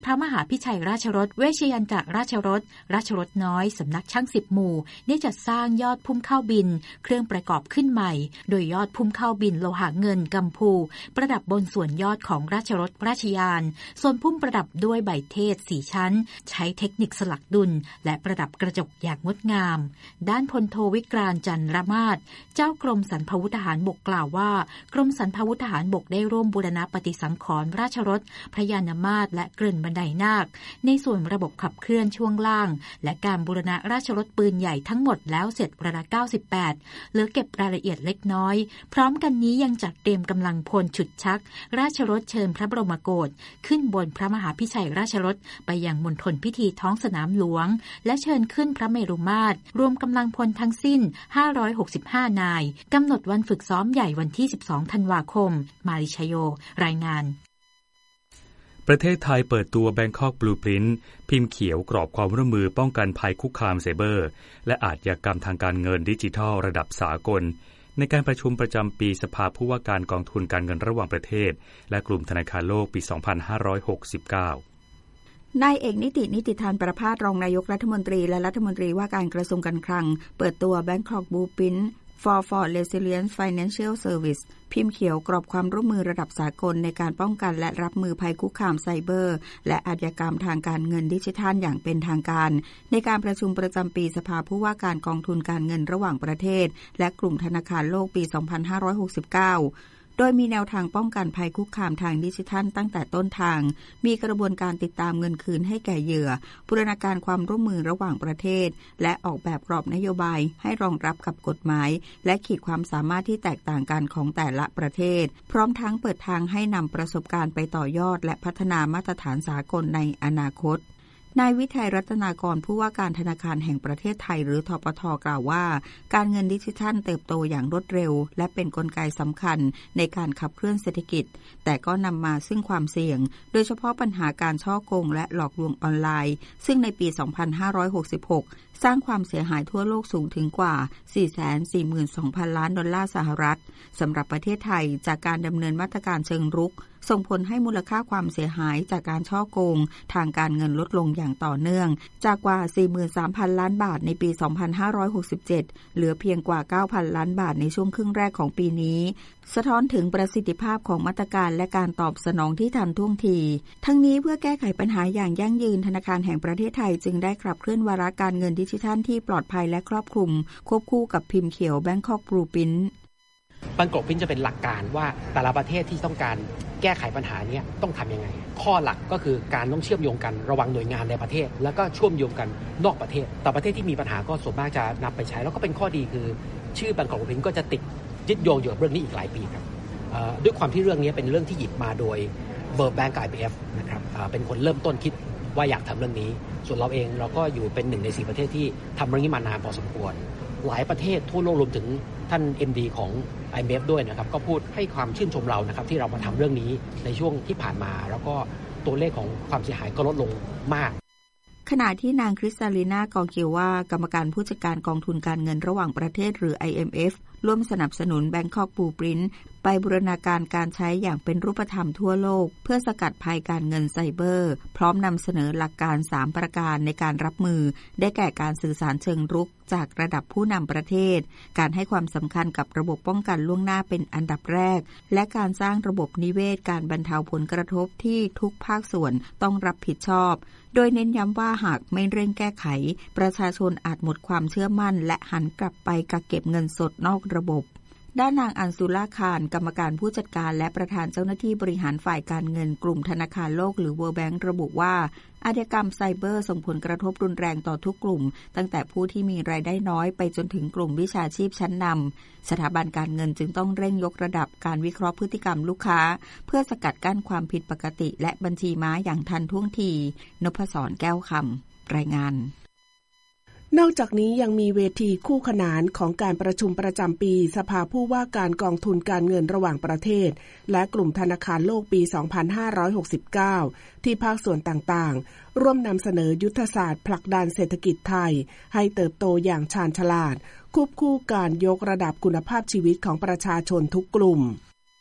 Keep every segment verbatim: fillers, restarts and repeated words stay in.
ระมหาพิชัยราชรสเวชยันตรราชรสราชรสน้อยสำนักช่างสิบหมู่ได้จัดสร้างยอดพุ่มข้าวบินเครื่องประกอบขึ้นใหม่โดยยอดพุ่มข้าวบินโลหะเงินกัมพูประดับบนส่วนยอดของราชรสราชยานส่วนพุ่มประดับด้วยใบเทศสี่ชั้นใช้เทคนิคสลักดุลและประดับกระจกอย่างงดงามด้านพลโทวิกรานต์จันทรมาศเจ้ากรมสรรพาวุธทหารบกกล่าวว่ากรมสรรพาวุธทหารบกได้ร่วมบูรณะปฏิสังขรณ์ราชรสพระยานามาสและเกริ่นบันไดนาคในส่วนระบบขับเคลื่อนช่วงล่างและการบูรณะราชรสปืนใหญ่ทั้งหมดแล้วเสร็จระดับเก้าสิบแปดเหลือเก็บรายละเอียดเล็กน้อยพร้อมกันนี้ยังจัดเตรียมกำลังพลฉุดชักราชรสเชิญพระบรมโกศขึ้นบนพระมหาพิชัยราชรสไปยังมณฑลพิธีท้องสนามหลวงและเชิญขึ้นพระเมรุมาตรรวมกำลังพลทั้งสิ้นห้าร้อยหกสิบห้านายกำหนดวันฝึกซ้อมใหญ่วันที่สิบสองธันวาคมมาริชโยรายงานประเทศไทยเปิดตัว Bangkok Blueprint พิมพ์เขียวกรอบความร่วมมือป้องกันภัยคุกคามไซเบอร์และอาชญากรรมทางการเงินดิจิทัลระดับสากลในการประชุมประจำปีสภาผู้ว่าการกองทุนการเงินระหว่างประเทศและกลุ่มธนาคารโลกปี สองพันห้าร้อยหกสิบเก้านายเอกนิตินิติธานประภาสรองนายกรัฐมนตรีและรัฐมนตรีว่าการกระทรวงการคลังเปิดตัว Bangkok Blueprint for for Resilient Financial Service พิมพ์เขียวกรอบความร่วมมือระดับสากลในการป้องกันและรับมือภัยคุกคามไซเบอร์และอาชญากรรมทางการเงินดิจิทัลอย่างเป็นทางการในการประชุมประจำปีสภาผู้ว่าการกองทุนการเงินระหว่างประเทศและกลุ่มธนาคารโลกปี สองพันห้าร้อยหกสิบเก้าโดยมีแนวทางป้องกันภัยคุกคามทางดิจิทัลตั้งแต่ต้นทางมีกระบวนการติดตามเงินคืนให้แก่เหยื่อบูรณาการความร่วมมือระหว่างประเทศและออกแบบกรอบนโยบายให้รองรับกับกฎหมายและขีดความสามารถที่แตกต่างกันของแต่ละประเทศพร้อมทั้งเปิดทางให้นำประสบการณ์ไปต่อยอดและพัฒนามาตรฐานสากลในอนาคตนายวิทัยรัตนากรผู้ว่าการธนาคารแห่งประเทศไทยหรือธปท.กล่าวว่าการเงินดิจิทัลเติบโตอย่างรวดเร็วและเป็นกลไกสำคัญในการขับเคลื่อนเศรษฐกิจแต่ก็นำมาซึ่งความเสี่ยงโดยเฉพาะปัญหาการฉ้อโกงและหลอกลวงออนไลน์ซึ่งในปี สองพันห้าร้อยหกสิบหก สร้างความเสียหายทั่วโลกสูงถึงกว่า สี่แสนสี่หมื่นสองพัน ล้านดอลลาร์สหรัฐสำหรับประเทศไทยจากการดำเนินมาตรการเชิงรุกส่งผลให้มูลค่าความเสียหายจากการฉ้อโกงทางการเงินลดลงอย่างต่อเนื่องจากกว่า สี่หมื่นสามพัน ล้านบาทในปี สองพันห้าร้อยหกสิบเจ็ด เหลือเพียงกว่า เก้าพัน ล้านบาทในช่วงครึ่งแรกของปีนี้สะท้อนถึงประสิทธิภาพของมาตรการและการตอบสนองที่ทันท่วงทีทั้งนี้เพื่อแก้ไขปัญหาอย่างยั่งยืนธนาคารแห่งประเทศไทยจึงได้ขับเคลื่อนวาระการเงินดิจิทัลที่ปลอดภัยและครอบคลุมควบคู่กับพิมพ์เขียว Bangkok Blueprint Bangkok Blueprint จะเป็นหลักการว่าแต่ละประเทศที่ต้องการแก้ไขปัญหานี้ต้องทำยังไงข้อหลักก็คือการต้องเชื่อมโยงกันระหว่างหน่วยงานในประเทศแล้วก็เชื่อมโยงกันนอกประเทศแต่ประเทศที่มีปัญหาก็ส่วนมากจะนำไปใช้แล้วก็เป็นข้อดีคือชื่อ Bangkok Blueprint ก็จะติดยึดโยงอยู่กับเรื่องนี้อีกหลายปีครับด้วยความที่เรื่องนี้เป็นเรื่องที่หยิบมาโดย World Bank กับ ไอ พี เอฟ นะครับเป็นคนเริ่มต้นคิดว่าอยากทำเรื่องนี้ส่วนเราเองเราก็อยู่เป็นหนึ่งในสี่ประเทศที่ทำเรื่องนี้มานานพอสมควรหลายประเทศทั่วโลกรวมถึงท่าน เอ็ม ดี ของ ไอ เอ็ม เอฟ ด้วยนะครับก็พูดให้ความชื่นชมเรานะครับที่เรามาทำเรื่องนี้ในช่วงที่ผ่านมาแล้วก็ตัวเลขของความเสียหายก็ลดลงมากขณะที่นางคริสตาลีนากอเกียวว่ากรรมการผู้จัดการกองทุนการเงินระหว่างประเทศหรือ ไอ เอ็ม เอฟ ร่วมสนับสนุน Bangkok Blueprint ไปบูรณาการการใช้อย่างเป็นรูปธรรมทั่วโลกเพื่อสกัดภัยการเงินไซเบอร์พร้อมนำเสนอหลักการสามประการในการรับมือได้แก่การสื่อสารเชิงรุกจากระดับผู้นำประเทศการให้ความสำคัญกับระบบป้องกันล่วงหน้าเป็นอันดับแรกและการสร้างระบบนิเวศการบรรเทาผลกระทบที่ทุกภาคส่วนต้องรับผิดชอบโดยเน้นย้ำว่าหากไม่เร่งแก้ไขประชาชนอาจหมดความเชื่อมั่นและหันกลับไปกักเก็บเงินสดนอกระบบด้านนางอันซูล่าคารกรรมการผู้จัดการและประธานเจ้าหน้าที่บริหารฝ่ายการเงินกลุ่มธนาคารโลกหรือ World Bank ระบุว่าอาชญากรรมไซเบอร์ส่งผลกระทบรุนแรงต่อทุกกลุ่มตั้งแต่ผู้ที่มีรายได้น้อยไปจนถึงกลุ่มวิชาชีพชั้นนำสถาบันการเงินจึงต้องเร่งยกระดับการวิเคราะห์พฤติกรรมลูกค้าเพื่อสกัดกั้นความผิดปกติและบัญชีม้าอย่างทันท่วงทีนพศรแก้วคำรายงานนอกจากนี้ยังมีเวทีคู่ขนานของการประชุมประจำปีสภาผู้ว่าการกองทุนการเงินระหว่างประเทศและกลุ่มธนาคารโลกปี สองพันห้าร้อยหกสิบเก้า ที่ภาคส่วนต่างๆร่วมนำเสนอยุทธศาสตร์ผลักดันเศรษฐกิจไทยให้เติบโตอย่างชาญฉลาดควบคู่การยกระดับคุณภาพชีวิตของประชาชนทุกกลุ่ม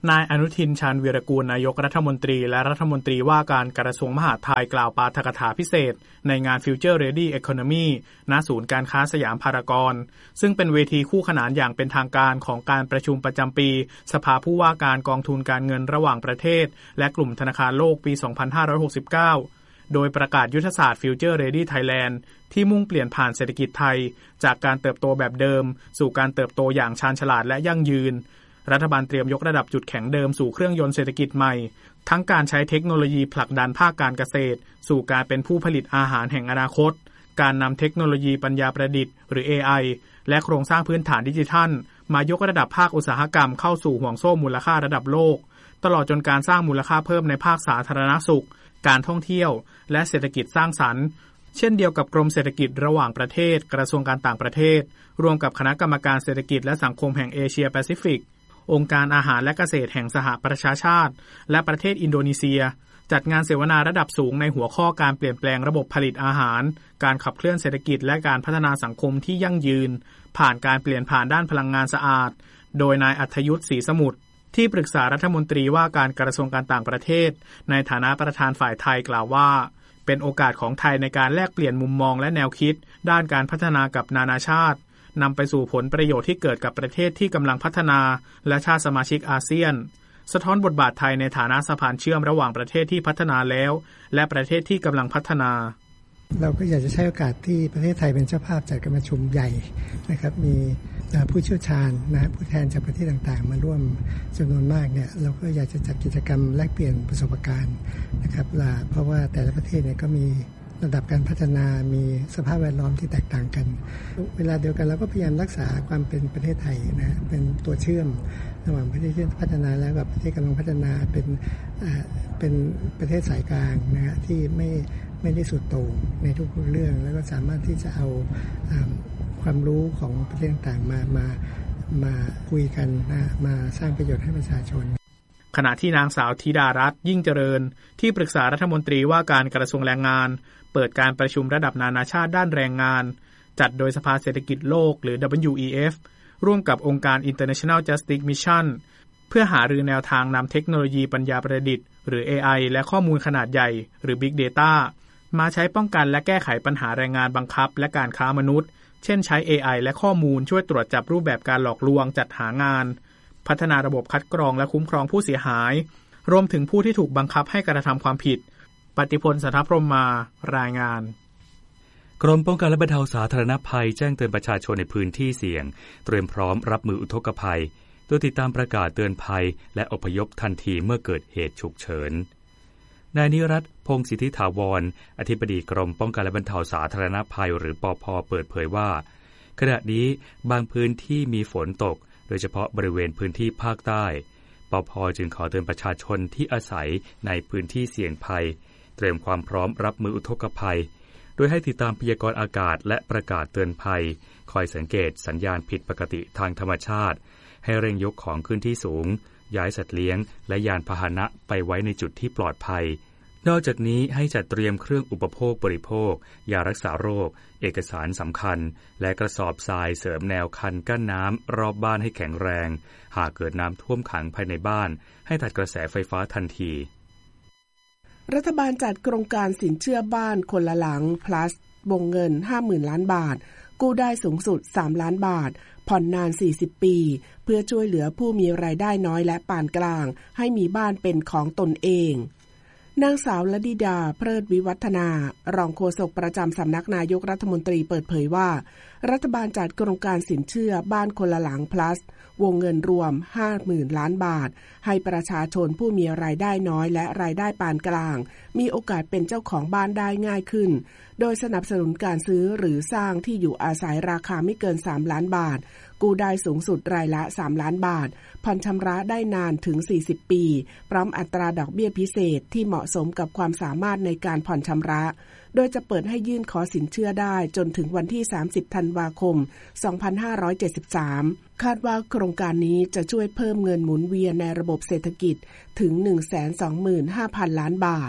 นายอนุทินชาญวีรกูลนายกรัฐมนตรีและรัฐมนตรีว่าการกระทรวงมหาดไทยกล่าวปาฐกถาพิเศษในงาน Future Ready Economy ณ ศูนย์การค้าสยามพารากอนซึ่งเป็นเวทีคู่ขนานอย่างเป็นทางการของการประชุมประจำปีสภาผู้ว่าการกองทุนการเงินระหว่างประเทศและกลุ่มธนาคารโลกปี สองพันห้าร้อยหกสิบเก้า โดยประกาศยุทธศาสตร์ Future Ready Thailand ที่มุ่งเปลี่ยนผ่านเศรษฐกิจไทยจากการเติบโตแบบเดิมสู่การเติบโตอย่างชาญฉลาดและยั่งยืนรัฐบาลเตรียมยกระดับจุดแข็งเดิมสู่เครื่องยนต์เศรษฐกิจใหม่ทั้งการใช้เทคโนโลยีผลักดันภาคการเกษตรสู่การเป็นผู้ผลิตอาหารแห่งอนาคตการนำเทคโนโลยีปัญญาประดิษฐ์หรือ เอ ไอ และโครงสร้างพื้นฐานดิจิทัลมายกระดับภาคอุตสาหกรรมเข้าสู่ห่วงโซ่มูลค่าระดับโลกตลอดจนการสร้างมูลค่าเพิ่มในภาคสาธารณสุขการท่องเที่ยวและเศรษฐกิจสร้างสรรค์เช่นเดียวกับกรมเศรษฐกิจระหว่างประเทศกระทรวงการต่างประเทศร่วมกับคณะกรรมการเศรษฐกิจและสังคมแห่งเอเชียแปซิฟิกองค์การอาหารและเกษตรแห่งสหประชาชาติและประเทศอินโดนีเซียจัดงานเสวนาระดับสูงในหัวข้อการเปลี่ยนแปลงระบบผลิตอาหารการขับเคลื่อนเศรษฐกิจและการพัฒนาสังคมที่ยั่งยืนผ่านการเปลี่ยนผ่านด้านพลังงานสะอาดโดยนายอัธยุทธศรีสมุทรที่ปรึกษารัฐมนตรีว่าการกระทรวงการต่างประเทศในฐานะประธานฝ่ายไทยกล่าวว่าเป็นโอกาสของไทยในการแลกเปลี่ยนมุมมองและแนวคิดด้านการพัฒนากับนานาชาตินำไปสู่ผลประโยชน์ที่เกิดกับประเทศที่กำลังพัฒนาและชาติสมาชิกอาเซียนสะท้อนบทบาทไทยในฐานะสะพานเชื่อมระหว่างประเทศที่พัฒนาแล้วและประเทศที่กำลังพัฒนาเราก็อยากจะใช้โอกาสที่ประเทศไทยเป็นเจ้าภาพจัดการประชุมใหญ่นะครับมีผู้เชี่ยวชาญนะผู้แทนจากประเทศต่างๆมาร่วมจำนวนมากเนี่ยเราก็อยากจะจัดกิจกรรมแลกเปลี่ยนประสบการณ์นะครับเพราะว่าแต่ละประเทศเนี่ยก็มีระดับการพัฒนามีสภาพแวดล้อมที่แตกต่างกันเวลาเดียวกันเราก็พยายามรักษาความเป็นประเทศไทยนะเป็นตัวเชื่อมระหว่างประเทศที่พัฒนาแล้วกับประเทศกำลังพัฒนาเป็นเป็นประเทศสายกลางนะฮะที่ไม่ไม่ได้สุดโต่งในทุกเรื่องแล้วก็สามารถที่จะเอาความรู้ของประเทศต่างๆมามามาคุยกันนะมาสร้างประโยชน์ให้ประชาชนขณะที่นางสาวธิดารัตน์ยิ่งเจริญที่ปรึกษารัฐมนตรีว่าการกระทรวงแรงงานเปิดการประชุมระดับนานาชาติด้านแรงงานจัดโดยสภาเศรษฐกิจโลกหรือ ดับเบิลยู อี เอฟ ร่วมกับองค์การ International Justice Mission เพื่อหารือแนวทางนำเทคโนโลยีปัญญาประดิษฐ์หรือ เอ ไอ และข้อมูลขนาดใหญ่หรือ Big Data มาใช้ป้องกันและแก้ไขปัญหาแรงงานบังคับและการค้ามนุษย์เช่นใช้ เอ ไอ และข้อมูลช่วยตรวจจับรูปแบบการหลอกลวงจัดหางานพัฒนาระบบคัดกรองและคุ้มครองผู้เสียหายรวมถึงผู้ที่ถูกบังคับให้กระทำความผิดปฏิพล สัทธพรหมารายงานกรมป้องกันและบรรเทาสาธารณภัยแจ้งเตือนประชาชนในพื้นที่เสี่ยงเตรียมพร้อมรับมืออุทกภัยโดยติดตามประกาศเตือนภัยและอพยพทันทีเมื่อเกิดเหตุฉุกเฉินนายนิรัตน์พงศ์สิทธิถาวรอธิบดีกรมป้องกันและบรรเทาสาธารณภัยหรือปภ.เปิดเผยว่าขณะนี้บางพื้นที่มีฝนตกโดยเฉพาะบริเวณพื้นที่ภาคใต้ปภ.จึงขอเตือนประชาชนที่อาศัยในพื้นที่เสี่ยงภัยเตรียมความพร้อมรับมืออุทกภัยโดยให้ติดตามพยากรณ์อากาศและประกาศเตือนภัยคอยสังเกตสัญญาณผิดปกติทางธรรมชาติให้เร่งยกของขึ้นที่สูงย้ายสัตว์เลี้ยงและยานพาหนะไปไว้ในจุดที่ปลอดภัยนอกจากนี้ให้จัดเตรียมเครื่องอุปโภคบริโภคยารักษาโรคเอกสารสำคัญและกระสอบทรายเสริมแนวคันกั้นน้ำรอบบ้านให้แข็งแรงหากเกิดน้ำท่วมขังภายในบ้านให้ตัดกระแสไฟฟ้าทันทีรัฐบาลจัดโครงการสินเชื่อบ้านคนละหลัง plus วงเงิน ห้าหมื่น ล้านบาทกู้ได้สูงสุดสามล้านบาทผ่อนนานสี่สิบปีเพื่อช่วยเหลือผู้มีรายได้น้อยและปานกลางให้มีบ้านเป็นของตนเองนางสาวลดิดาเพลิดวิวัฒนารองโฆษกประจำสำนักนายกรัฐมนตรีเปิดเผยว่ารัฐบาลจัดโครงการสินเชื่อบ้านคนละหลัง plus วงเงินรวม ห้าหมื่น ล้านบาทให้ประชาชนผู้มีรายได้น้อยและรายได้ปานกลางมีโอกาสเป็นเจ้าของบ้านได้ง่ายขึ้นโดยสนับสนุนการซื้อหรือสร้างที่อยู่อาศัยราคาไม่เกินสามล้านบาทกู้ได้สูงสุดรายละสามล้านบาทผ่อนชำระได้นานถึงสี่สิบปีพร้อมอัตราดอกเบี้ยพิเศษที่เหมาะสมกับความสามารถในการผ่อนชำระโดยจะเปิดให้ยื่นขอสินเชื่อได้จนถึงวันที่สามสิบธันวาคมสองพันห้าร้อยเจ็ดสิบสามคาดว่าโครงการนี้จะช่วยเพิ่มเงินหมุนเวียนในระบบเศรษฐกิจถึง หนึ่งแสนสองหมื่นห้าพัน ล้านบาท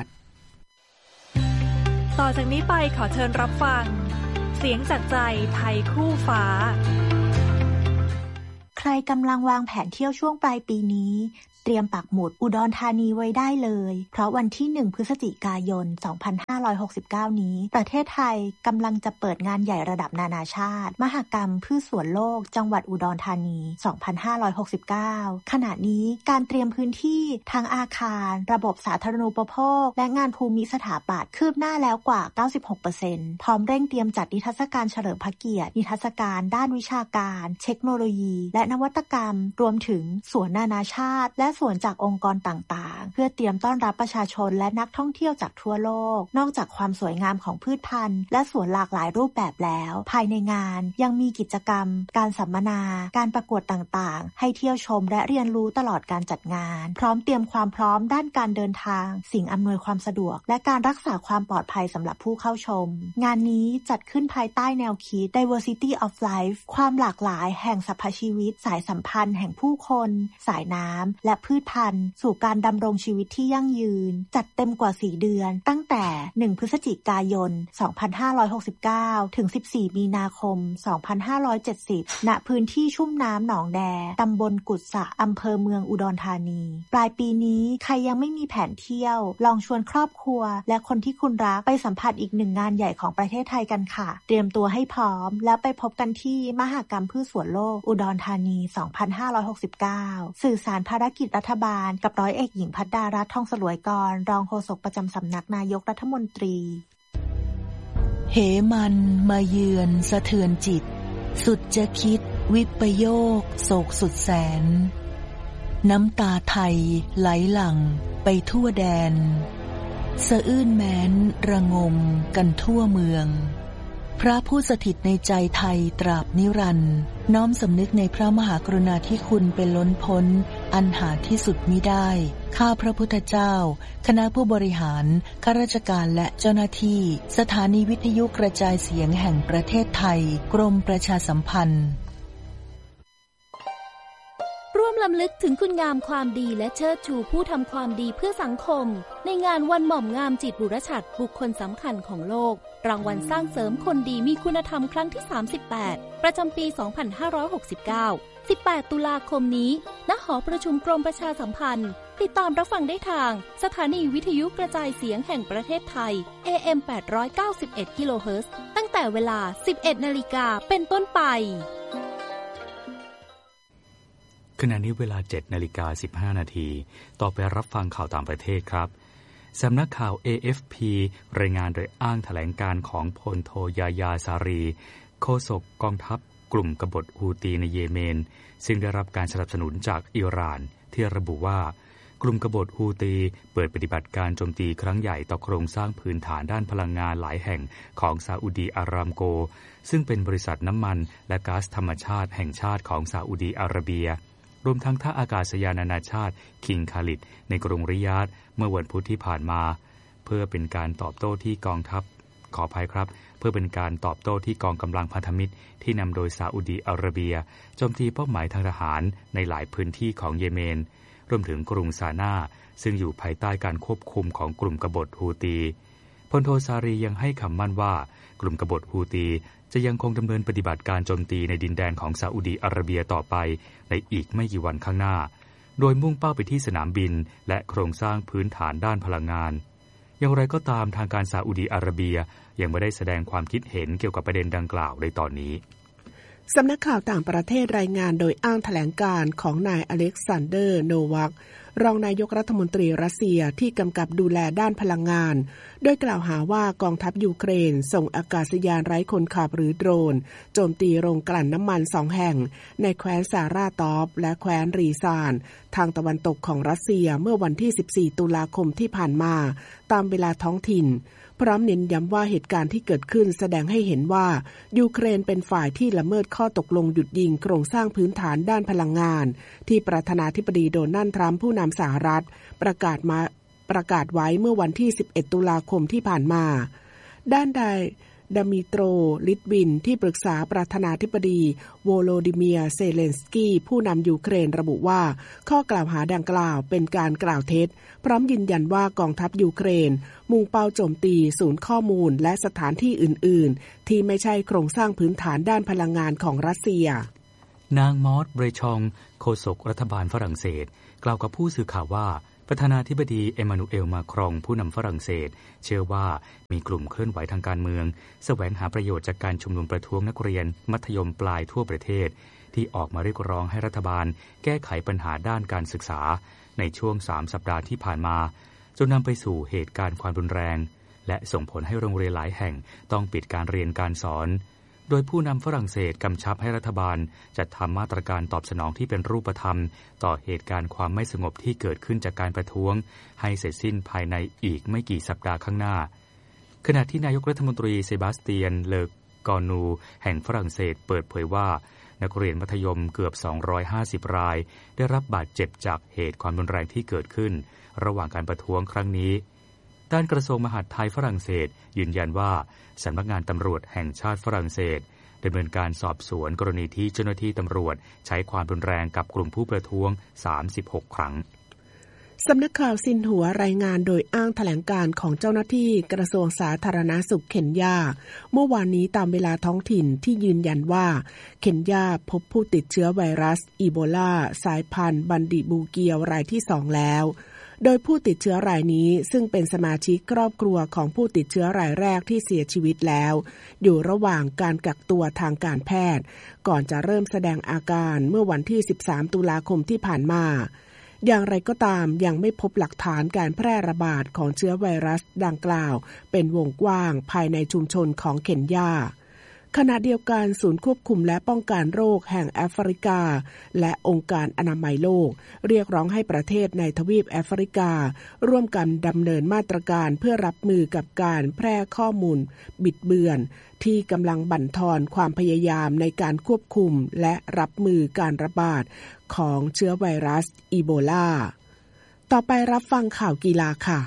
ต่อจากนี้ไปขอเชิญรับฟังเสียงจากใจไทยคู่ฟ้าใครกำลังวางแผนเที่ยวช่วงปลายปีนี้เตรียมปักหมุดอุดรธานีไว้ได้เลยเพราะวันที่หนึ่งพฤศจิกายนสองพันห้าร้อยหกสิบเก้านี้ประเทศไทยกำลังจะเปิดงานใหญ่ระดับนานาชาติมหกรรมพืชสวนโลกจังหวัดอุดรธานีสองพันห้าร้อยหกสิบเก้าขณะนี้การเตรียมพื้นที่ทางอาคารระบบสาธารณูปโภคและงานภูมิสถาปัตย์คืบหน้าแล้วกว่า เก้าสิบหกเปอร์เซ็นต์ พร้อมเร่งเตรียมจัดนิทรรศการเฉลิมพระเกียรตินิทรรศการด้านวิชาการเทคโนโลยีและนวัตกรรมรวมถึงสวนนานาชาติและสวนจากองค์กรต่างๆเพื่อเตรียมต้อนรับประชาชนและนักท่องเที่ยวจากทั่วโลกนอกจากความสวยงามของพืชพันธุ์และสวนหลากหลายรูปแบบแล้วภายในงานยังมีกิจกรรมการสัมมนาการประกวดต่างๆให้เที่ยวชมและเรียนรู้ตลอดการจัดงานพร้อมเตรียมความพร้อมด้านการเดินทางสิ่งอำนวยความสะดวกและการรักษาความปลอดภัยสำหรับผู้เข้าชมงานนี้จัดขึ้นภายใต้แนวคิด Diversity of Life ความหลากหลายแห่งสรรพชีวิตสายสัมพันธ์แห่งผู้คนสายน้ำและพืชพันธุ์สู่การดำรงชีวิตที่ยั่งยืนจัดเต็มกว่าสี่เดือนตั้งแต่หนึ่งพฤศจิกายนสองพันห้าร้อยหกสิบเก้าถึงสิบสี่มีนาคมสองพันห้าร้อยเจ็ดสิบณพื้นที่ชุ่มน้ำหนองแดตำบลกุดสะอำเภอเมืองอุดรธานีปลายปีนี้ใครยังไม่มีแผนเที่ยวลองชวนครอบครัวและคนที่คุณรักไปสัมผัสอีกหนึ่งงานใหญ่ของประเทศไทยกันค่ะเตรียมตัวให้พร้อมแล้วไปพบกันที่มหกรรมพืชสวนโลกอุดรธานีสองพันห้าร้อยหกสิบเก้าสื่อสารภารกิจรัฐบาลกับร้อยเอกหญิงภัทรารัตน์ทองสลวยกรรองโฆษกประจำสำนักนายกรัฐมนตรีเหมันมาเยือนสะเทือนจิตสุดจะคิดวิปโยคโศกสุดแสนน้ำตาไทยไหลหลั่งไปทั่วแดนสะอื้นแม้นระงมกันทั่วเมืองพระผู้สถิตในใจไทยตราบนิรันดร์น้อมสำนึกในพระมหากรุณาธิคุณเป็นล้นพ้นอันหาที่สุดมิได้ข้าพระพุทธเจ้าคณะผู้บริหารข้าราชการและเจ้าหน้าที่สถานีวิทยุกระจายเสียงแห่งประเทศไทยกรมประชาสัมพันธ์ร่วมรำลึกถึงคุณงามความดีและเชิดชูผู้ทำความดีเพื่อสังคมในงานวันหม่อมงามจิตบุรชัดบุคคลสำคัญของโลกรางวัลสร้างเสริมคนดีมีคุณธรรมครั้งที่สามสิบแปดประจำปีสองพันห้าร้อยหกสิบเก้า สิบแปดตุลาคมนี้ณหอประชุมกรมประชาสัมพันธ์ติดตามรับฟังได้ทางสถานีวิทยุกระจายเสียงแห่งประเทศไทย เอ เอ็ม แปดร้อยเก้าสิบเอ็ด กิโลเฮิรตซ์ตั้งแต่เวลา สิบเอ็ดนาฬิกาเป็นต้นไปขณะนี้เวลา เจ็ดนาฬิกาสิบห้านาทีต่อไปรับฟังข่าวต่างประเทศครับสำนักข่าว เอ เอฟ พี รายงานโดยอ้างแถลงการของพลโทยายาซารีโฆษกกองทัพกลุ่มกบฏฮูตีในเยเมนซึ่งได้รับการสนับสนุนจากอิหร่านที่ระบุว่ากลุ่มกบฏฮูตีเปิดปฏิบัติการโจมตีครั้งใหญ่ต่อโครงสร้างพื้นฐานด้านพลังงานหลายแห่งของซาอุดีอารามโกซึ่งเป็นบริษัทน้ำมันและก๊าซธรรมชาติแห่งชาติของซาอุดีอาระเบียรวมทั้งท่าอากาศยานนานาชาติคิงคาลิดในกรุงริยาดเมื่อวันพุธที่ผ่านมาเพื่อเป็นการตอบโต้ที่กองทัพขออภัยครับเพื่อเป็นการตอบโต้ที่กองกำลังพันธมิตรที่นำโดยซาอุดีอาระเบียโจมตีเป้าหมายทางทหารในหลายพื้นที่ของเยเมนรวมถึงกรุงซานาซึ่งอยู่ภายใต้การควบคุมของกลุ่มกบฏฮูตีพลโทซารียังให้คำมั่นว่ากลุ่มกบฏฮูตีจะยังคงดำเนินปฏิบัติการโจมตีในดินแดนของซาอุดีอาระเบียต่อไปในอีกไม่กี่วันข้างหน้าโดยมุ่งเป้าไปที่สนามบินและโครงสร้างพื้นฐานด้านพลังงานอย่างไรก็ตามทางการซาอุดีอาระเบียยังไม่ได้แสดงความคิดเห็นเกี่ยวกับประเด็นดังกล่าวในตอนนี้สำนักข่าวต่างประเทศรายงานโดยอ้างแถลงการของนายอเล็กซานเดอร์โนวัครองนายกรัฐมนตรีรัสเซียที่กำกับดูแลด้านพลังงานโดยกล่าวหาว่ากองทัพยูเครนส่งอากาศยานไร้คนขับหรือโดรนโจมตีโรงกลั่นน้ำมันสองแห่งในแคว้นซาราตอฟและแคว้นรีซานทางตะวันตกของรัสเซียเมื่อวันที่สิบสี่ตุลาคมที่ผ่านมาตามเวลาท้องถิ่นพร้อมเน้นย้ำว่าเหตุการณ์ที่เกิดขึ้นแสดงให้เห็นว่ายูเครนเป็นฝ่ายที่ละเมิดข้อตกลงหยุดยิงโครงสร้างพื้นฐานด้านพลังงานที่ประธานาธิบดีโดนัลด์ทรัมป์ผู้นำสหรัฐประกาศมาประกาศไว้เมื่อวันที่สิบเอ็ดตุลาคมที่ผ่านมาด้านใดดามิโตรลิตวินที่ปรึกษาประธานาธิบดีโวโลดิเมียร์เซเลนสกี้ผู้นำยูเครนระบุว่าข้อกล่าวหาดังกล่าวเป็นการกล่าวเท็จพร้อมยืนยันว่ากองทัพยูเครนมุ่งเป้าโจมตีศูนย์ข้อมูลและสถานที่อื่นๆที่ไม่ใช่โครงสร้างพื้นฐานด้านพลังงานของรัสเซียนางมอสเบรชองโฆษกรัฐบาลฝรั่งเศสล่าวกับผู้สื่อข่าวว่าประธานาธิบดีเอมานูเอลมาครองผู้นำฝรั่งเศสเชื่อว่ามีกลุ่มเคลื่อนไหวทางการเมืองแสวงหาประโยชน์จากการชุมนุมประท้วงนักเรียนมัธยมปลายทั่วประเทศที่ออกมาเรียกร้องให้รัฐบาลแก้ไขปัญหาด้านการศึกษาในช่วงสามสัปดาห์ที่ผ่านมาจนนำไปสู่เหตุการณ์ความรุนแรงและส่งผลให้โรงเรียนหลายแห่งต้องปิดการเรียนการสอนโดยผู้นำฝรั่งเศสกำชับให้รัฐบาลจัดทำมาตรการตอบสนองที่เป็นรูปธรรมต่อเหตุการณ์ความไม่สงบที่เกิดขึ้นจากการประท้วงให้เสร็จสิ้นภายในอีกไม่กี่สัปดาห์ข้างหน้าขณะที่นายกรัฐมนตรีเซบาสเตียนเลอกอนูแห่งฝรั่งเศสเปิดเผยว่านักเรียนมัธยมเกือบสองร้อยห้าสิบรายได้รับบาดเจ็บจากเหตุความรุนแรงที่เกิดขึ้นระหว่างการประท้วงครั้งนี้ด้านกระทรวงมหาดไทยฝรั่งเศสยืนยันว่าสำนักงานตำรวจแห่งชาติฝรั่งเศสดำเนินการสอบสวนกรณีที่เจ้าหน้าที่ตำรวจใช้ความรุนแรงกับกลุ่มผู้ประท้วงสามสิบหกครั้งสำนักข่าวซินหัวรายงานโดยอ้างแถลงการของเจ้าหน้าที่กระทรวงสาธารณสุขเคนยาเมื่อวานนี้ตามเวลาท้องถิ่นที่ยืนยันว่าเคนยาพบผู้ติดเชื้อไวรัสอีโบลาสายพันธุ์บันดิบูเกียวรายที่สองแล้วโดยผู้ติดเชื้อรายนี้ซึ่งเป็นสมาชิกครอบครัวของผู้ติดเชื้อรายแรกที่เสียชีวิตแล้วอยู่ระหว่างการกักตัวทางการแพทย์ก่อนจะเริ่มแสดงอาการเมื่อวันที่สิบสามตุลาคมที่ผ่านมาอย่างไรก็ตามยังไม่พบหลักฐานการแพร่ระบาดของเชื้อไวรัสดังกล่าวเป็นวงกว้างภายในชุมชนของเคนยาขณะเดียวกันศูนย์ควบคุมและป้องกันโรคแห่งแอฟริกาและองค์การอนามัยโลกเรียกร้องให้ประเทศในทวีปแอฟริการ่วมกันดำเนินมาตรการเพื่อรับมือกับการแพร่ข้อมูลบิดเบือนที่กำลังบั่นทอนความพยายามในการควบคุมและรับมือการระบาดของเชื้อไวรัสอีโบลาต่อไปรับฟังข่าวกีฬาค่ะ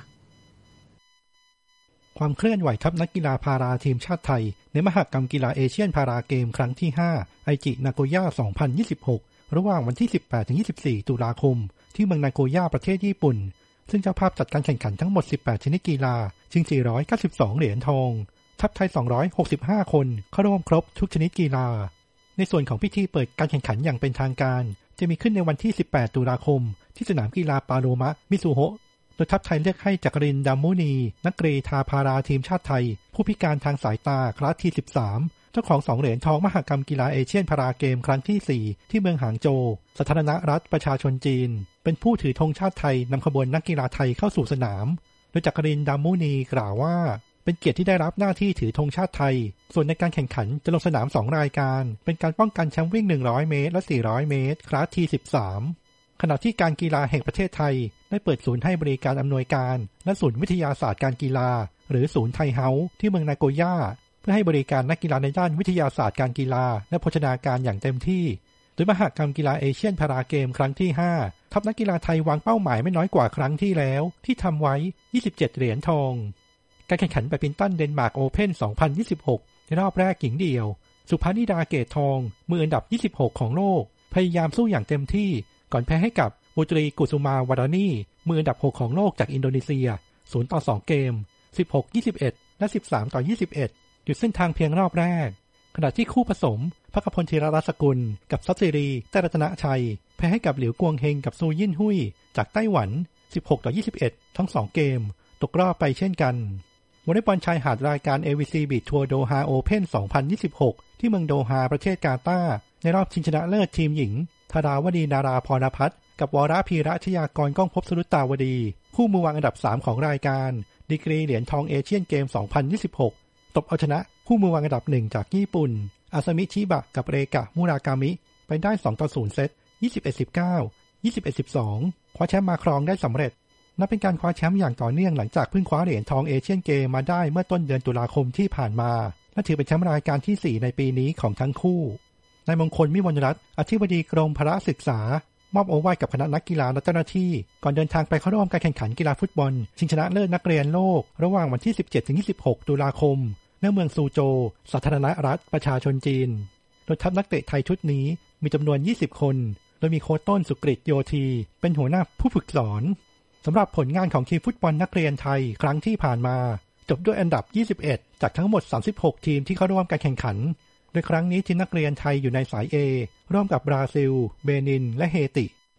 ความเคลื่อนไหวทัพนักกีฬาพาราทีมชาติไทยในมหกรรมกีฬาเอเชียนพาราเกมครั้งที่ห้าไอจินาโกย่าสองพันยี่สิบหกระหว่างวันที่สิบแปดถึงยี่สิบสี่ตุลาคมที่เมืองนาโกย่าประเทศญี่ปุ่นซึ่งเจ้าภาพจัดการแข่งขันทั้งหมดสิบแปดชนิดกีฬาชิงสี่ร้อยเก้าสิบสองเหรียญทองทัพไทยสองร้อยหกสิบห้าคนเข้าร่วมครบทุกชนิดกีฬาในส่วนของพิธีเปิดการแข่งขันอย่างเป็นทางการจะมีขึ้นในวันที่สิบแปดตุลาคมที่สนามกีฬาปาโรมะมิซูโฮะโดยทัพไทยเลือกให้จักรินทร์ ดามูนีนักกรีฑาพาราทีมชาติไทยผู้พิการทางสายตาคลาสที่สิบสามเจ้าของสองเหรียญทองมหกรรมกีฬาเอเชียนพาราเกมครั้งที่สี่ที่เมืองหางโจวสาธารณรัฐประชาชนจีนเป็นผู้ถือธงชาติไทยนำขบวนนักกีฬาไทยเข้าสู่สนามโดยจักรินทร์ ดามูนีกล่าวว่าเป็นเกียรติที่ได้รับหน้าที่ถือธงชาติไทยส่วนในการแข่งขันจะลงสนามสองรายการเป็นการป้องกันแชมป์วิ่งหนึ่งร้อยเมตรและสี่ร้อยเมตรคลาสที่สิบสามขณะที่การกีฬาแห่งประเทศไทยได้เปิดศูนย์ให้บริการอำนวยการและศูนย์วิทยาศาสตร์การกีฬาหรือศูนย์ไทยเฮาส์ที่เมืองนาโกย่าเพื่อให้บริการนักกีฬาในด้านวิทยาศาสตร์การกีฬาและโภชนาการอย่างเต็มที่โดยมหกรรมกีฬาเอเชียนพาราเกมครั้งที่ห้าทัพนักกีฬาไทยวางเป้าหมายไม่น้อยกว่าครั้งที่แล้วที่ทำไว้ยี่สิบเจ็ดเหรียญทองการแข่งขันแบดมินตันเดนมาร์กโอเพ่นสองพันยี่สิบหกในรอบแรกหญิงเดี่ยวสุภานิดาเกตทองมืออันดับยี่สิบหกของโลกพยายามสู้อย่างเต็มที่ก่อนแพ้ให้กับมูตรีกุสุมาวารานีมืออันดับหกของโลกจากอินโดนีเซียศูนย์ต่อสองเกม สิบหก ยี่สิบเอ็ด และ สิบสาม ต่อ ยี่สิบเอ็ด หยุดเส้นทางเพียงรอบแรกขณะที่คู่ผสมภคพลธีรรัตน์สกุลกับซัตซิรีแต้รัตนชัยแพ้ให้กับหลิวกวงเฮงกับซูยินหุยจากไต้หวัน สิบหก ต่อ ยี่สิบเอ็ด ทั้งสองเกมตกรอบไปเช่นกันวอลเลย์บอลชายหาดรายการ เอ วี ซี Beach Tour Doha Open สองพันยี่สิบหกที่เมืองโดฮาประเทศกาตาร์ในรอบชิงชนะเลิศทีมหญิงธาราวดีนาราพรพัฒน์กับวรพีระชยากรก้องภพสรุตตาวดีคู่มือวางอันดับสามของรายการดีกรีเหรียญทองเอเชียนเกมสองพันยี่สิบหกตบเอาชนะคู่มือวางอันดับหนึ่งจากญี่ปุ่นอาซามิชิบะกับเรกะมุรากามิไปได้สองต่อศูนย์เซต ยี่สิบเอ็ด สิบเก้า ยี่สิบเอ็ด สิบสอง คว้าแชมป์มาครองได้สำเร็จนับเป็นการคว้าแชมป์อย่างต่อเนื่องหลังจากเพิ่งคว้าเหรียญทองเอเชียนเกมมาได้เมื่อต้นเดือนตุลาคมที่ผ่านมาและถือเป็นแชมป์รายการที่สี่ในปีนี้ของทั้งคู่นายมงคลมิมลรัตน์อธิบดีกรมพละศึกษามอบโอวาทกับคณะนักกีฬาและเจ้าหน้าที่ก่อนเดินทางไปเข้าร่วมการแข่งขันกีฬาฟุตบอลชิงชนะเลิศนักเรียนโลกระหว่างวันที่ สิบเจ็ดถึงยี่สิบหก ตุลาคมณเมืองซูโจวสาธารณรัฐประชาชนจีนโดยทัพนักเตะไทยชุดนี้มีจำนวนยี่สิบคนโดยมีโค้ชต้นสุกฤตโยธีเป็นหัวหน้าผู้ฝึกสอนสำหรับผลงานของทีมฟุตบอลนักเรียนไทยครั้งที่ผ่านมาจบด้วยอันดับยี่สิบเอ็ดจากทั้งหมดสามสิบหกทีมที่เข้าร่วมการแข่งขันโดยครั้งนี้ทีมนักเรียนไทยอยู่ในสาย A ร่วมกับบราซิลเบนินและเฮติ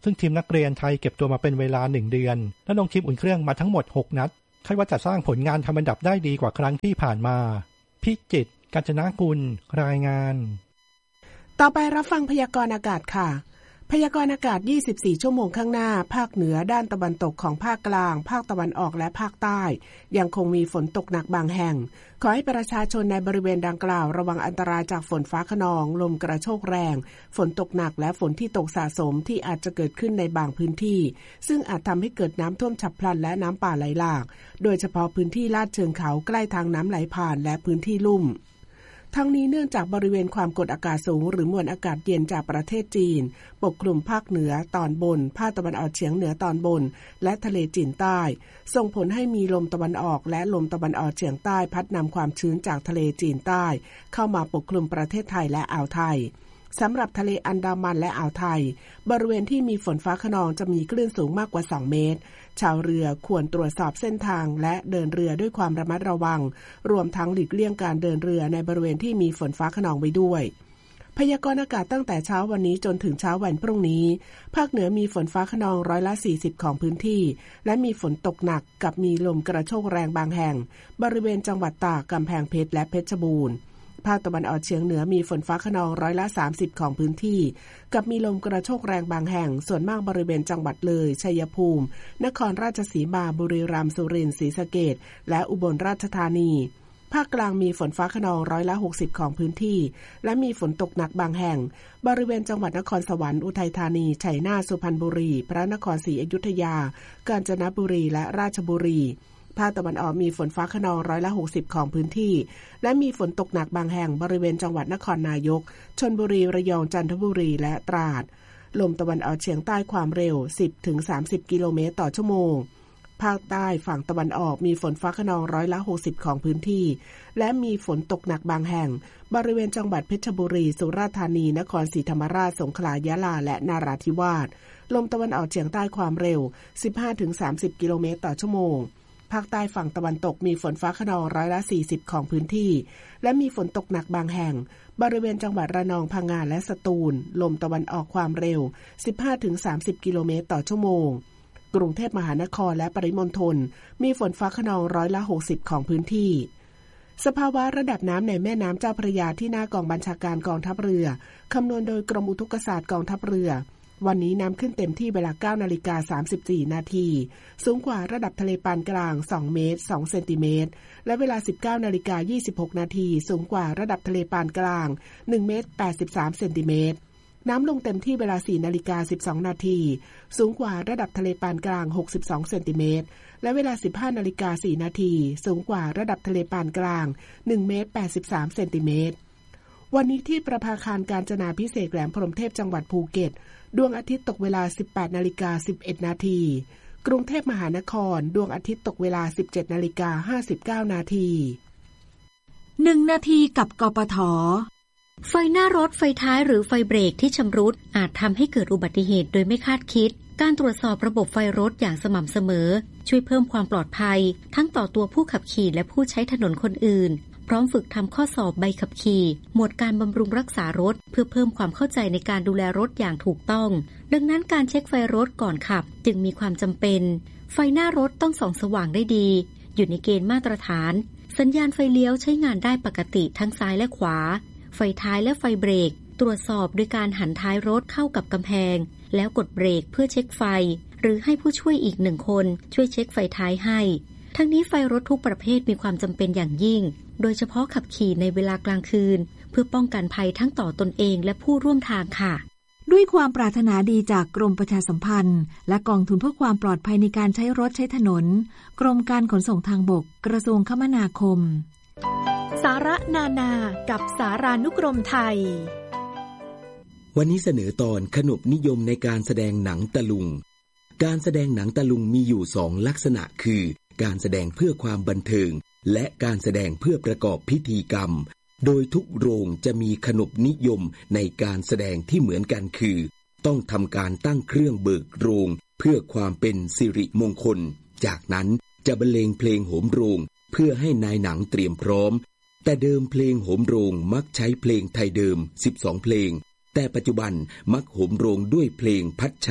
ซึ่งทีมนักเรียนไทยเก็บตัวมาเป็นเวลาหนึ่งเดือนและลงทีมอุ่นเครื่องมาทั้งหมดหกนัดคาดว่าจะสร้างผลงานทำอันดับได้ดีกว่าครั้งที่ผ่านมาพิจิตร กาญจนากุลรายงานต่อไปรับฟังพยากรณ์อากาศค่ะพยากรณ์อากาศยี่สิบสี่ชั่วโมงข้างหน้าภาคเหนือด้านตะวันตกของภาคกลางภาคตะวันออกและภาคใต้ยังคงมีฝนตกหนักบางแห่งขอให้ประชาชนในบริเวณดังกล่าวระวังอันตรายจากฝนฟ้าคะนองลมกระโชกแรงฝนตกหนักและฝนที่ตกสะสมที่อาจจะเกิดขึ้นในบางพื้นที่ซึ่งอาจทำให้เกิดน้ำท่วมฉับพลันและน้ำป่าไหลหลากโดยเฉพาะพื้นที่ลาดเชิงเขาใกล้ทางน้ำไหลผ่านและพื้นที่ลุ่มทั้งนี้เนื่องจากบริเวณความกดอากาศสูงหรือมวลอากาศเย็นจากประเทศจีนปกคลุมภาคเหนือตอนบนภาคตะวันออกเฉียงเหนือตอนบนและทะเลจีนใต้ส่งผลให้มีลมตะวันออกและลมตะวันออกเฉียงใต้พัดนำความชื้นจากทะเลจีนใต้เข้ามาปกคลุมประเทศไทยและอ่าวไทยสำหรับทะเลอันดามันและอ่าวไทยบริเวณที่มีฝนฟ้าคะนองจะมีคลื่นสูงมากกว่าสองเมตรชาวเรือควรตรวจสอบเส้นทางและเดินเรือด้วยความระมัดระวังรวมทั้งหลีกเลี่ยงการเดินเรือในบริเวณที่มีฝนฟ้าคะนองไว้ด้วยพยากรณ์อากาศตั้งแต่เช้าวันนี้จนถึงเช้าวันพรุ่งนี้ภาคเหนือมีฝนฟ้าคะนองร้อยละสี่สิบของพื้นที่และมีฝนตกหนักกับมีลมกระโชกแรงบางแห่งบริเวณจังหวัดตากกำแพงเพชรและเพชรบูรณ์ภาคตะวันออกเฉียงเหนือมีฝนฟ้าคะนองร้อยละสามสิบของพื้นที่กับมีลมกระโชกแรงบางแห่งส่วนมากบริเวณจังหวัดเลยชัยภูมินครราชสีมาบุรีรัมย์สุรินทร์ศรีสะเกษและอุบลราชธานีภาคกลางมีฝนฟ้าคะนองร้อยละหกสิบของพื้นที่และมีฝนตกหนักบางแห่งบริเวณจังหวัดนครสวรรค์อุทัยธานีชัยนาทสุพรรณบุรีพระนครศรีอยุธยากาญจนบุรีและราชบุรีภาคตะวันออกมีฝนฟ้าคะนองร้อยละหกสิบของพื้นที่และมีฝนตกหนักบางแห่งบริเวณจังหวัดนครนายกชลบุรีระยองจันทบุรีและตราดลมตะวันออกเฉียงใต้ความเร็ว สิบถึงสามสิบ กิโลเมตรต่อชั่วโมงภาคใต้ฝั่งตะวันออกมีฝนฟ้าคะนองร้อยละหกสิบของพื้นที่และมีฝนตกหนักบางแห่งบริเวณจังหวัดเพชรบุรีสุราษฎร์ธานีนครศรีธรรมราชสงขลายะลาและนราธิวาสลมตะวันออกเฉียงใต้ความเร็ว สิบห้าถึงสามสิบ กิโลเมตรต่อชั่วโมงภาคใต้ฝั่งตะวันตกมีฝนฟ้าคะนองร้อยละสี่สิบของพื้นที่และมีฝนตกหนักบางแห่งบริเวณจังหวัดระนองพังงาและสตูลลมตะวันออกความเร็ว สิบห้าถึงสามสิบ กิโลเมตรต่อชั่วโมงกรุงเทพมหานครและปริมณฑลมีฝนฟ้าคะนองร้อยละหกสิบของพื้นที่สภาวะระดับน้ำในแม่น้ำเจ้าพระยาที่หน้ากองบัญชาการกองทัพเรือคำนวณโดยกรมอุทกศาสตร์กองทัพเรือวันนี้น้ำขึ้นเต็มที่เวลา เก้านาฬิกาสามสิบสี่นาทีสูงกว่าระดับทะเลปานกลางสองเมตรสองเซนติเมตรและเวลา สิบเก้านาฬิกายี่สิบหกนาทีสูงกว่าระดับทะเลปานกลางหนึ่งเมตรแปดสิบสามเซนติเมตรน้ำลงเต็มที่เวลา สี่นาฬิกาสิบสองนาทีสูงกว่าระดับทะเลปานกลางหกสิบสองเซนติเมตรและเวลา สิบห้านาฬิกาสี่นาทีสูงกว่าระดับทะเลปานกลางหนึ่งเมตรแปดสิบสามเซนติเมตรวันนี้ที่ประภาคารกาญจนาภิเษกแหลมพรหมเทพจังหวัดภูเก็ตดวงอาทิตย์ตกเวลา สิบแปดนาฬิกาสิบเอ็ดนาทีกรุงเทพมหานครดวงอาทิตย์ตกเวลา สิบเจ็ดนาฬิกาห้าสิบเก้านาทีหนึ่งนาทีกับกปท.ไฟหน้ารถไฟท้ายหรือไฟเบรกที่ชำรุดอาจทำให้เกิดอุบัติเหตุโดยไม่คาดคิดการตรวจสอบระบบไฟรถอย่างสม่ำเสมอช่วยเพิ่มความปลอดภัยทั้งต่อตัวผู้ขับขี่และผู้ใช้ถนนคนอื่นพร้อมฝึกทำข้อสอบใบขับขี่หมวดการบำรุงรักษารถเพื่อเพิ่มความเข้าใจในการดูแลรถอย่างถูกต้องดังนั้นการเช็คไฟรถก่อนขับจึงมีความจำเป็นไฟหน้ารถต้องส่องสว่างได้ดีอยู่ในเกณฑ์มาตรฐานสัญญาณไฟเลี้ยวใช้งานได้ปกติทั้งซ้ายและขวาไฟท้ายและไฟเบรกตรวจสอบโดยการหันท้ายรถเข้ากับกำแพงแล้วกดเบรกเพื่อเช็คไฟหรือให้ผู้ช่วยอีกหนึ่งคนช่วยเช็คไฟท้ายให้ทั้งนี้ไฟรถทุกประเภทมีความจำเป็นอย่างยิ่งโดยเฉพาะขับขี่ในเวลากลางคืนเพื่อป้องกันภัยทั้งต่อตนเองและผู้ร่วมทางค่ะด้วยความปรารถนาดีจากกรมประชาสัมพันธ์และกองทุนเพื่อความปลอดภัยในการใช้รถใช้ถนนกรมการขนส่งทางบกกระทรวงคมนาคมสาระนานากับสารานุกรมไทยวันนี้เสนอตอนขนบนิยมในการแสดงหนังตะลุงการแสดงหนังตะลุงมีอยู่สองลักษณะคือการแสดงเพื่อความบันเทิงและการแสดงเพื่อประกอบพิธีกรรมโดยทุกโรงจะมีขนบนิยมในการแสดงที่เหมือนกันคือต้องทำการตั้งเครื่องเบิกโรงเพื่อความเป็นสิริมงคลจากนั้นจะบรรเลงเพลงโหมโรงเพื่อให้นายหนังเตรียมพร้อมแต่เดิมเพลงโหมโรงมักใช้เพลงไทยเดิมสิบสองเพลงแต่ปัจจุบันมักโหมโรงด้วยเพลงพัชชา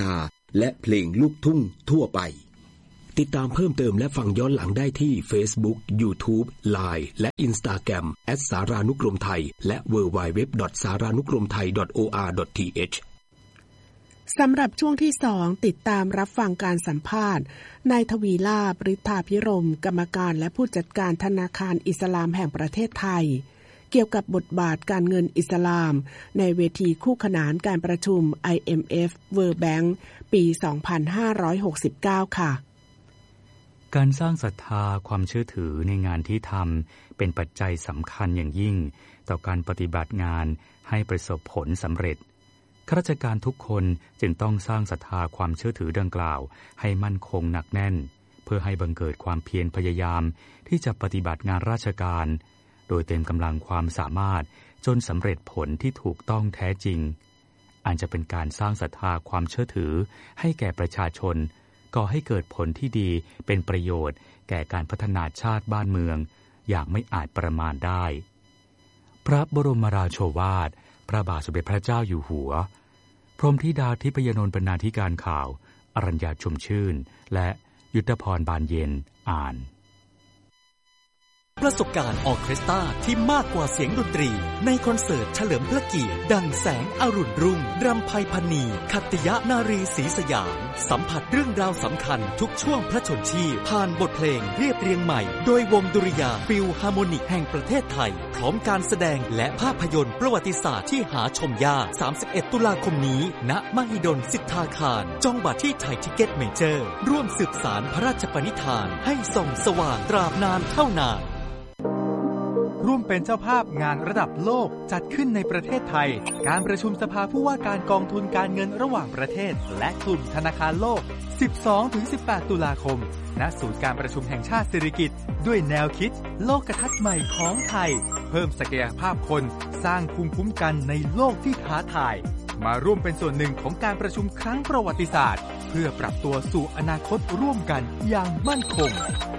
และเพลงลูกทุ่งทั่วไปติดตามเพิ่มเติมและฟังย้อนหลังได้ที่ Facebook YouTube ไลน์ และ Instagram แอท สารานุกรมไทยและ ดับเบิลยู ดับเบิลยู ดับเบิลยู ดอท สารานุกรมไทย ดอท โอ อาร์ ดอท ที เอชสำหรับช่วงที่สองติดตามรับฟังการสัมภาษณ์นายทวีลาภ ฤทธาภิรมย์กรรมการและผู้จัดการธนาคารอิสลามแห่งประเทศไทยเกี่ยวกับบทบาทการเงินอิสลามในเวทีคู่ขนานการประชุม ไอ เอ็ม เอฟ World Bank ปี สองพันห้าร้อยหกสิบเก้า ค่ะการสร้างศรัทธาความเชื่อถือในงานที่ทำเป็นปัจจัยสำคัญอย่างยิ่งต่อการปฏิบัติงานให้ประสบผลสำเร็จข้าราชการทุกคนจึงต้องสร้างศรัทธาความเชื่อถือดังกล่าวให้มั่นคงหนักแน่นเพื่อให้บังเกิดความเพียรพยายามที่จะปฏิบัติงานราชการโดยเต็มกำลังความสามารถจนสำเร็จผลที่ถูกต้องแท้จริงอันจะเป็นการสร้างศรัทธาความเชื่อถือให้แก่ประชาชนก่อให้เกิดผลที่ดีเป็นประโยชน์แก่การพัฒนาชาติบ้านเมืองอย่างไม่อาจประมาณได้พระบรมราโชวาทพระบาทสมเด็จพระเจ้าอยู่หัวพรหมธิดาทิพยนนท์บรรณาธิการข่าวอรัญญาชุมชื่นและยุทธพรบานเย็นอ่านประสบการณ์ออร์เคสตราที่มากกว่าเสียงดนตรีในคอนเสิร์ตเฉลิมพระเกียรติดังแสงอรุณรุ่งรำไพพรรณีขัตติยนารีศรีสยามสัมผัสเรื่องราวสำคัญทุกช่วงพระชนชีพผ่านบทเพลงเรียบเรียงใหม่โดยวงดุริยางค์ฟิลฮาร์โมนิกแห่งประเทศไทยพร้อมการแสดงและภาพยนตร์ประวัติศาสตร์ที่หาชมยากสามสิบเอ็ดตุลาคมนี้ณมหิดลสิทธาคารจองบัตรที่ไทยทิเก็ตเมเจอร์ร่วมสืบสานพระราชปณิธานให้ส่องสว่างตราบนานเท่านานร่วมเป็นเจ้าภาพงานระดับโลกจัดขึ้นในประเทศไทยการประชุมสภาผู้ว่าการกองทุนการเงินระหว่างประเทศและกลุ่มธนาคารโลก สิบสองถึงสิบแปด ตุลาคมณศูนย์การประชุมแห่งชาติสิริกิติ์ด้วยแนวคิดโลกทัศน์ใหม่ของไทยเพิ่มศักยภาพคนสร้างภูมิคุ้มกันในโลกที่ท้าทายมาร่วมเป็นส่วนหนึ่งของการประชุมครั้งประวัติศาสตร์เพื่อปรับตัวสู่อนาคตร่วมกันอย่างมั่นคง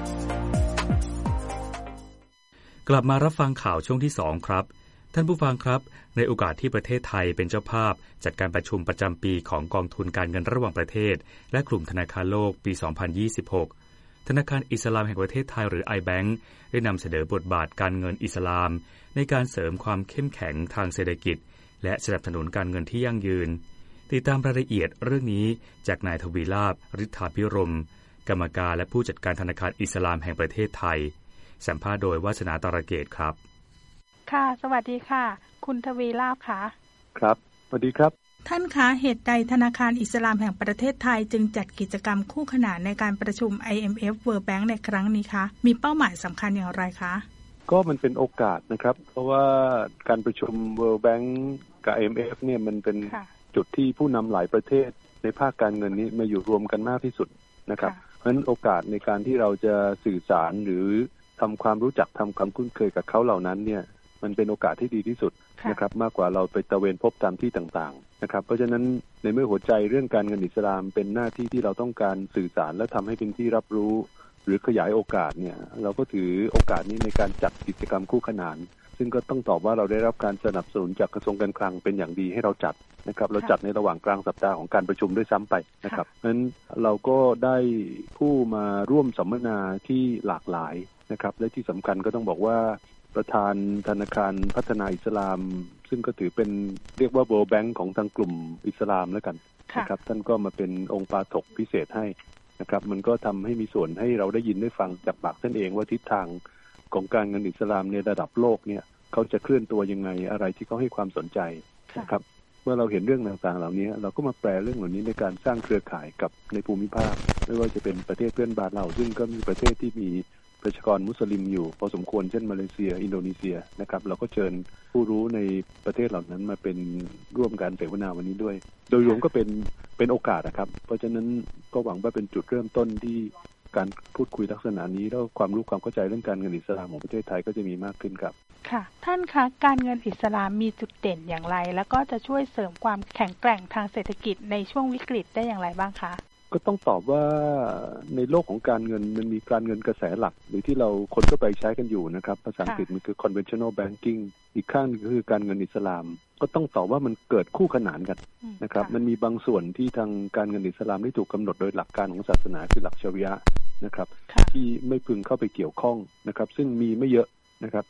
กลับมารับฟังข่าวช่วงที่สองครับท่านผู้ฟังครับในโอกาสที่ประเทศไทยเป็นเจ้าภาพจัดการประชุมประจำปีของกองทุนการเงินระหว่างประเทศและกลุ่มธนาคารโลกปี สองพันยี่สิบหก ธนาคารอิสลามแห่งประเทศไทยหรือ ไอ แบงก์ ได้นำเสนอบทบาทการเงินอิสลามในการเสริมความเข้มแข็งทางเศรษฐกิจและสนับสนุนการเงินที่ยั่งยืนติดตามรายละเอียดเรื่องนี้จากนายทวีลาภ ฤทธาภิรมย์กรรมการและผู้จัดการธนาคารอิสลามแห่งประเทศไทยสัมภาษณ์โดยวาสนาตระเกตครับค่ะสวัสดีค่ะคุณทวีลาภค่ะครับสวัสดีครับท่านคะเหตุใดธนาคารอิสลามแห่งประเทศไทยจึงจัดกิจกรรมคู่ขนานในการประชุม ไอ เอ็ม เอฟ World Bank ในครั้งนี้คะมีเป้าหมายสำคัญอย่างไรคะก็มันเป็นโอกาสนะครับเพราะว่าการประชุม World Bank กับ ไอ เอ็ม เอฟ เนี่ยมันเป็นจุดที่ผู้นำหลายประเทศในภาคการเงินนี้มาอยู่รวมกันมากที่สุดนะครับเพราะฉะนั้นโอกาสในการที่เราจะสื่อสารหรือทำความรู้จักทำความคุ้นเคยกับเขาเหล่านั้นเนี่ยมันเป็นโอกาสที่ดีที่สุดนะครับมากกว่าเราไปตะเวนพบตามที่ต่างๆนะครับเพราะฉะนั้นในเมื่อหัวใจเรื่องการเงินอิสลามเป็นหน้าที่ที่เราต้องการสื่อสารและทำให้เป็นที่รับรู้หรือขยายโอกาสเนี่ยเราก็ถือโอกาสนี้ในการจัดกิจกรรมคู่ขนานซึ่งก็ต้องตอบว่าเราได้รับการสนับสนุนจากกระทรวงการคลังเป็นอย่างดีให้เราจัดนะครับเราจัดในระหว่างกลางสัปดาห์ของการประชุมด้วยซ้ำไปนะครับเพราะฉะนั้นเราก็ได้ผู้มาร่วมสัมมนาที่หลากหลายนะครับและที่สำคัญก็ต้องบอกว่าประธานธนาคารพัฒนาอิสลามซึ่งก็ถือเป็นเรียกว่า World Bank ของทางกลุ่มอิสลามแล้วกันนะครับท่านก็มาเป็นองค์ปาฐกพิเศษให้นะครับมันก็ทำให้มีส่วนให้เราได้ยินได้ฟังจากปากท่านเองว่าทิศทางของการเงินอิสลามในระดับโลกเนี่ยเขาจะเคลื่อนตัวยังไงอะไรที่เขาให้ความสนใจนะครับเมื่อเราเห็นเรื่องต่างๆเหล่านี้เราก็มาแปลเรื่องเหล่านี้ในการสร้างเครือข่ายกับในภูมิภาคไม่ว่าจะเป็นประเทศเพื่อนบ้านเราซึ่งก็มีประเทศที่มีประชากรมุสลิมอยู่พอสมควรเช่นมาเลเซียอินโดนีเซียนะครับเราก็เชิญผู้รู้ในประเทศเหล่านั้นมาเป็นร่วมการเสวนาวันนี้ด้วยโดยรวมก็เป็นเป็นโอกาสนะครับเพราะฉะนั้นก็หวังว่าเป็นจุดเริ่มต้นที่การพูดคุยลักษณะนี้แล้วความรู้ความเข้าใจเรื่องการเงินอิสลามของประเทศไทยก็จะมีมากขึ้นครับค่ะท่านคะการเงินอิสลามมีจุดเด่นอย่างไรแล้วก็จะช่วยเสริมความแข็งแกร่งทางเศรษฐกิจในช่วงวิกฤตได้อย่างไรบ้างคะก็ต้องตอบว่าในโลกของการเงินมันมีการเงินกระแสหลักหรือที่เราคนก็ไปใช้กันอยู่นะครับภาษาอังกฤษมันคือ conventional banking อีกข้างนึงก็คือการเงินอิสลามก็ต้องตอบว่ามันเกิดคู่ขนานกันนะครับมันมีบางส่วนที่ทางการเงินอิสลามที่ถูกกำหนดโดยหลักการของศาสนาคือหลักชะรีอะห์นะครับที่ไม่พึงเข้าไปเกี่ยวข้องนะครับซึ่งมีไม่เยอะนะครับ